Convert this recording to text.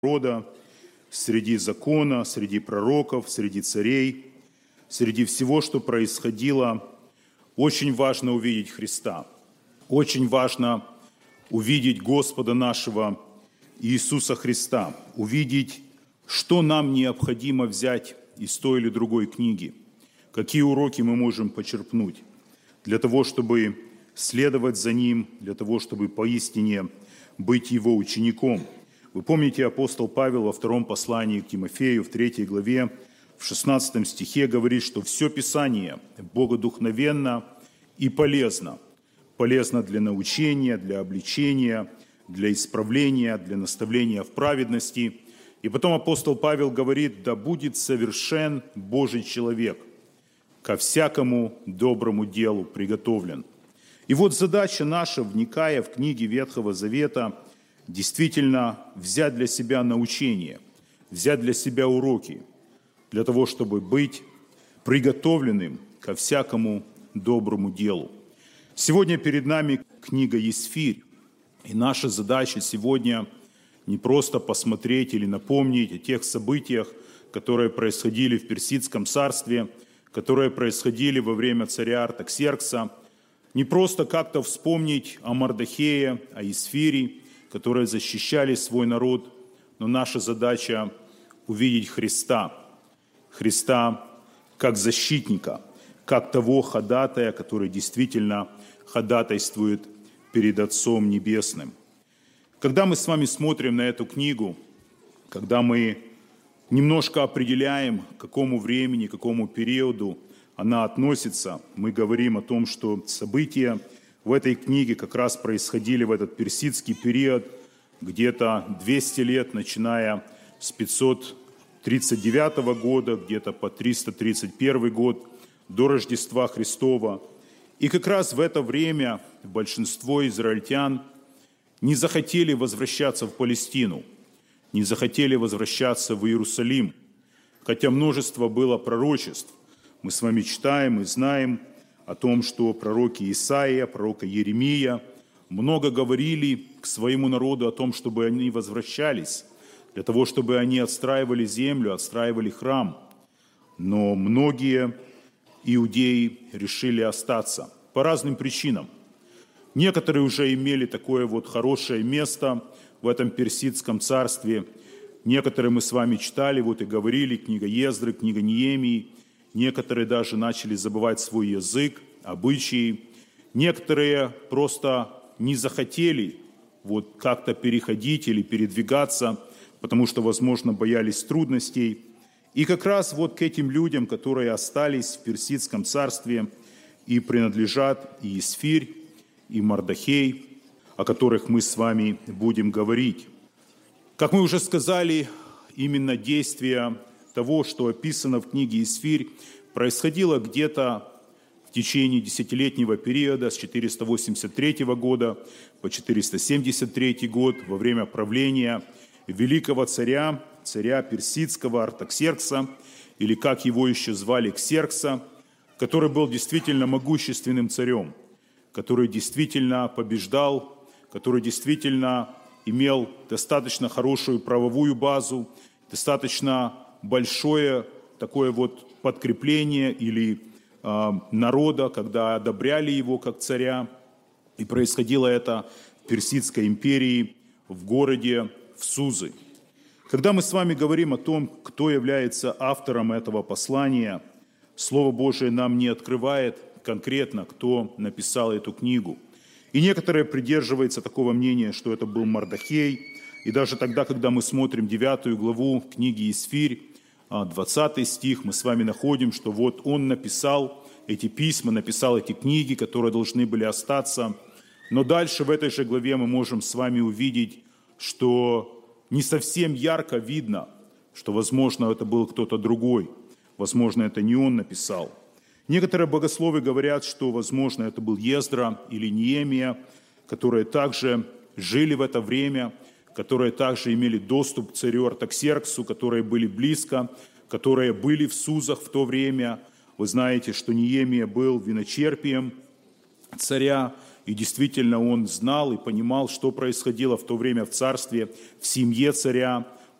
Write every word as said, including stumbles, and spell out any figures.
народа, среди закона, среди пророков, среди царей, среди всего, что происходило, очень важно увидеть Христа. Очень важно увидеть Господа нашего Иисуса Христа, увидеть, что нам необходимо взять из той или другой книги, какие уроки мы можем почерпнуть для того, чтобы следовать за Ним, для того, чтобы поистине быть Его учеником. Вы помните, апостол Павел во втором послании к Тимофею, в третьей главе, в шестнадцатом стихе говорит, что все Писание богодухновенно и полезно. Полезно для научения, для обличения, для исправления, для наставления в праведности. И потом апостол Павел говорит, да будет совершен Божий человек, ко всякому доброму делу приготовлен. И вот задача наша, вникая в книги Ветхого Завета, действительно взять для себя научение, взять для себя уроки, для того, чтобы быть приготовленным ко всякому доброму делу. Сегодня перед нами книга Есфирь, и наша задача сегодня не просто посмотреть или напомнить о тех событиях, которые происходили в Персидском царстве, которые происходили во время царя Артаксеркса, не просто как-то вспомнить о Мардохее, о Есфире, которые защищали свой народ, но наша задача увидеть Христа, Христа как защитника, как того ходатая, который действительно ходатайствует перед Отцом Небесным. Когда мы с вами смотрим на эту книгу, когда мы немножко определяем, к какому времени, к какому периоду она относится, мы говорим о том, что события в этой книге как раз происходили в этот персидский период, где-то двести лет, начиная с пятьсот тридцать девятого года, где-то по триста тридцать первый год, до Рождества Христова. И как раз в это время большинство израильтян не захотели возвращаться в Палестину, не захотели возвращаться в Иерусалим, хотя множество было пророчеств. Мы с вами читаем и знаем о том, что пророки Исаия, пророка Еремия много говорили к своему народу о том, чтобы они возвращались, для того, чтобы они отстраивали землю, отстраивали храм. Но многие иудеи решили остаться по разным причинам. Некоторые уже имели такое вот хорошее место в этом персидском царстве. Некоторые мы с вами читали, вот и говорили, книга Ездры, книга Неемии. Некоторые даже начали забывать свой язык, обычаи. Некоторые просто не захотели вот как-то переходить или передвигаться, потому что, возможно, боялись трудностей. И как раз вот к этим людям, которые остались в персидском царстве, и принадлежат и Есфирь, и Мардохей, о которых мы с вами будем говорить. Как мы уже сказали, именно действие того, что описано в книге Есфирь, происходило где-то в течение десятилетнего периода с четыреста восемьдесят третьего года по четыреста семьдесят третий год, во время правления великого царя, царя персидского Артаксеркса, или как его еще звали, Ксеркса, который был действительно могущественным царем, который действительно побеждал, который действительно имел достаточно хорошую правовую базу, достаточно большое такое вот подкрепление или э, народа, когда одобряли его как царя. И происходило это в Персидской империи, в городе в Сузы. Когда мы с вами говорим о том, кто является автором этого послания, Слово Божие нам не открывает конкретно, кто написал эту книгу. И некоторые придерживаются такого мнения, что это был Мардохей. И даже тогда, когда мы смотрим девятую главу книги Есфирь, двадцатый стих, мы с вами находим, что вот он написал эти письма, написал эти книги, которые должны были остаться. Но дальше в этой же главе мы можем с вами увидеть, что не совсем ярко видно, что, возможно, это был кто-то другой. Возможно, это не он написал. Некоторые богословы говорят, что, возможно, это был Ездра или Неемия, которые также жили в это время, которые также имели доступ к царю Артаксерксу, которые были близко, которые были в Сузах в то время. Вы знаете, что Неемия был виночерпием царя, и действительно он знал и понимал, что происходило в то время в царстве, в семье царя.